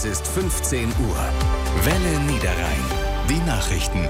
Es ist 15 Uhr. Welle Niederrhein. Die Nachrichten.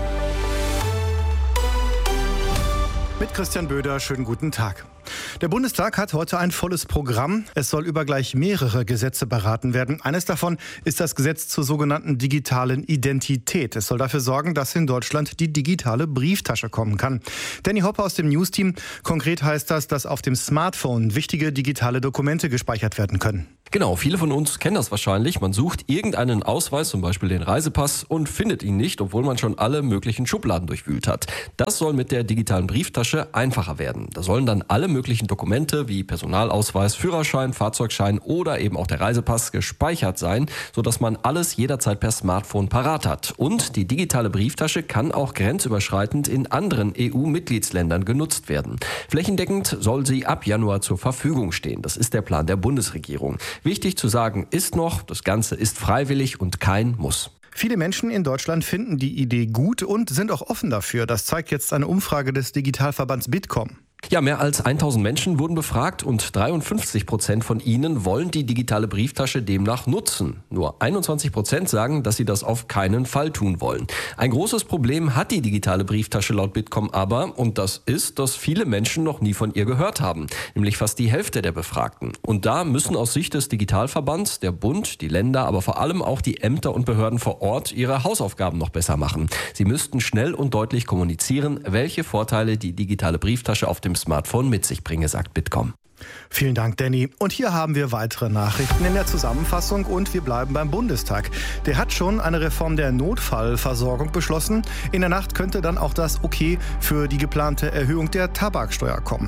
Mit Christian Böder, schönen guten Tag. Der Bundestag hat heute ein volles Programm. Es soll über gleich mehrere Gesetze beraten werden. Eines davon ist das Gesetz zur sogenannten digitalen Identität. Es soll dafür sorgen, dass in Deutschland die digitale Brieftasche kommen kann. Danny Hopper aus dem News-Team. Konkret heißt das, dass auf dem Smartphone wichtige digitale Dokumente gespeichert werden können. Genau, viele von uns kennen das wahrscheinlich. Man sucht irgendeinen Ausweis, zum Beispiel den Reisepass, und findet ihn nicht, obwohl man schon alle möglichen Schubladen durchwühlt hat. Das soll mit der digitalen Brieftasche einfacher werden. Da sollen dann alle möglichen Dokumente wie Personalausweis, Führerschein, Fahrzeugschein oder eben auch der Reisepass gespeichert sein, sodass man alles jederzeit per Smartphone parat hat. Und die digitale Brieftasche kann auch grenzüberschreitend in anderen EU-Mitgliedsländern genutzt werden. Flächendeckend soll sie ab Januar zur Verfügung stehen. Das ist der Plan der Bundesregierung. Wichtig zu sagen ist noch, das Ganze ist freiwillig und kein Muss. Viele Menschen in Deutschland finden die Idee gut und sind auch offen dafür. Das zeigt jetzt eine Umfrage des Digitalverbands Bitkom. Ja, mehr als 1000 Menschen wurden befragt und 53% von ihnen wollen die digitale Brieftasche demnach nutzen. Nur 21% sagen, dass sie das auf keinen Fall tun wollen. Ein großes Problem hat die digitale Brieftasche laut Bitkom aber, und das ist, dass viele Menschen noch nie von ihr gehört haben, nämlich fast die Hälfte der Befragten. Und da müssen aus Sicht des Digitalverbands der Bund, die Länder, aber vor allem auch die Ämter und Behörden vor Ort ihre Hausaufgaben noch besser machen. Sie müssten schnell und deutlich kommunizieren, welche Vorteile die digitale Brieftasche auf dem Smartphone mit sich bringe, sagt Bitkom. Vielen Dank, Danny. Und hier haben wir weitere Nachrichten in der Zusammenfassung und wir bleiben beim Bundestag. Der hat schon eine Reform der Notfallversorgung beschlossen. In der Nacht könnte dann auch das Okay für die geplante Erhöhung der Tabaksteuer kommen.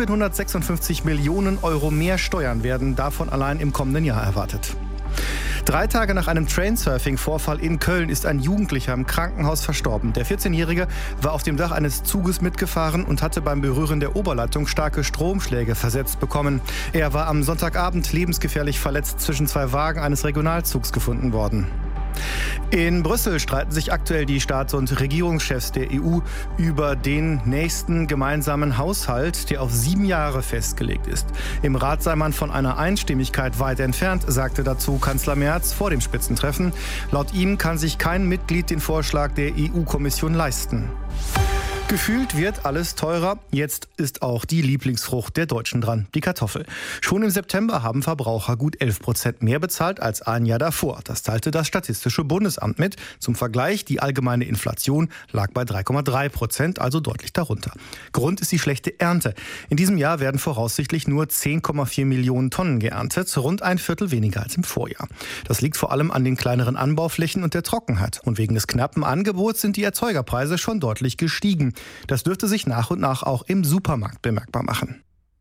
756 Millionen Euro mehr Steuern werden davon allein im kommenden Jahr erwartet. 3 Tage nach einem Trainsurfing-Vorfall in Köln ist ein Jugendlicher im Krankenhaus verstorben. Der 14-Jährige war auf dem Dach eines Zuges mitgefahren und hatte beim Berühren der Oberleitung starke Stromschläge versetzt bekommen. Er war am Sonntagabend lebensgefährlich verletzt zwischen 2 Wagen eines Regionalzugs gefunden worden. In Brüssel streiten sich aktuell die Staats- und Regierungschefs der EU über den nächsten gemeinsamen Haushalt, der auf 7 Jahre festgelegt ist. Im Rat sei man von einer Einstimmigkeit weit entfernt, sagte dazu Kanzler Merz vor dem Spitzentreffen. Laut ihm kann sich kein Mitglied den Vorschlag der EU-Kommission leisten. Gefühlt wird alles teurer. Jetzt ist auch die Lieblingsfrucht der Deutschen dran, die Kartoffel. Schon im September haben Verbraucher gut 11% mehr bezahlt als ein Jahr davor. Das teilte das Statistische Bundesamt mit. Zum Vergleich, die allgemeine Inflation lag bei 3,3%, also deutlich darunter. Grund ist die schlechte Ernte. In diesem Jahr werden voraussichtlich nur 10,4 Millionen Tonnen geerntet, rund ein Viertel weniger als im Vorjahr. Das liegt vor allem an den kleineren Anbauflächen und der Trockenheit. Und wegen des knappen Angebots sind die Erzeugerpreise schon deutlich gestiegen. Das dürfte sich nach und nach auch im Supermarkt bemerkbar machen.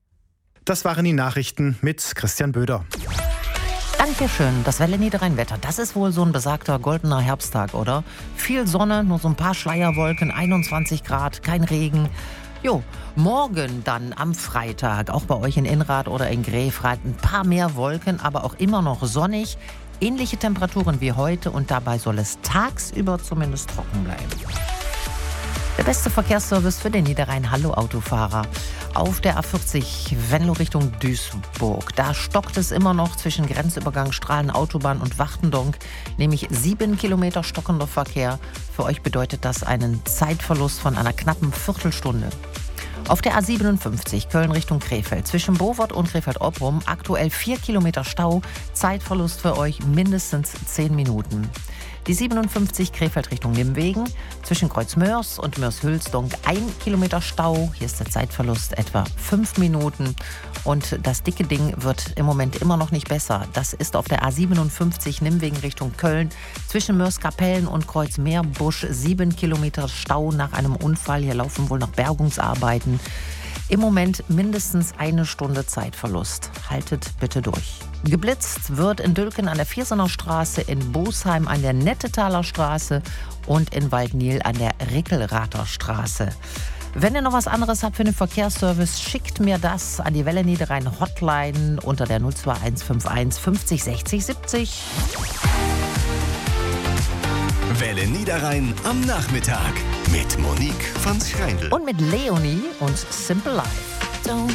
Das waren die Nachrichten mit Christian Böder. Dankeschön. Das Welle Niederrhein-Wetter, das ist wohl so ein besagter goldener Herbsttag, oder? Viel Sonne, nur so ein paar Schleierwolken, 21 Grad, kein Regen. Jo, morgen dann am Freitag, auch bei euch in Inrad oder in Grefrath, ein paar mehr Wolken, aber auch immer noch sonnig. Ähnliche Temperaturen wie heute und dabei soll es tagsüber zumindest trocken bleiben. Der beste Verkehrsservice für den Niederrhein. Hallo Autofahrer. Auf der A40 Venlo Richtung Duisburg. Da stockt es immer noch zwischen Grenzübergang Strahlen-Autobahn und Wachtendonk. Nämlich 7 Kilometer stockender Verkehr. Für euch bedeutet das einen Zeitverlust von einer knappen Viertelstunde. Auf der A57 Köln Richtung Krefeld. Zwischen Bovert und Krefeld-Opprum aktuell 4 Kilometer Stau. Zeitverlust für euch mindestens 10 Minuten. Die 57 Krefeld Richtung Nimwegen. Zwischen Kreuzmörs und Mörs-Hülsdonk 1 Kilometer Stau. Hier ist der Zeitverlust etwa 5 Minuten. Und das dicke Ding wird im Moment immer noch nicht besser. Das ist auf der A57 Nimwegen Richtung Köln. Zwischen Mörs-Kapellen und Kreuzmeerbusch 7 Kilometer Stau nach einem Unfall. Hier laufen wohl noch Bergungsarbeiten. Im Moment mindestens 1 Stunde Zeitverlust. Haltet bitte durch. Geblitzt wird in Dülken an der Viersener Straße, in Bosheim an der Nettetaler Straße und in Waldnil an der Rickelrather Straße. Wenn ihr noch was anderes habt für den Verkehrsservice, schickt mir das an die Welle Niederrhein Hotline unter der 02151 50 60 70. Welle Niederrhein am Nachmittag mit Monique von Schreindl. Und mit Leonie und Simple Life.